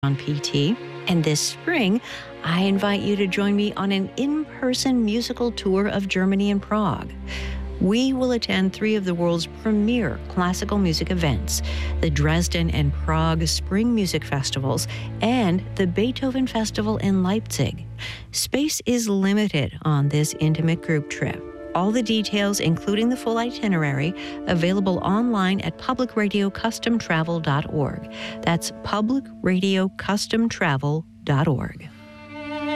on PT. And this spring, I invite you to join me on an in-person musical tour of Germany and Prague. We will attend 3 of the world's premier classical music events, the Dresden and Prague Spring Music Festivals and the Beethoven Festival in Leipzig. Space is limited on this intimate group trip. All the details, including the full itinerary, available online at publicradiocustomtravel.org. That's publicradiocustomtravel.org.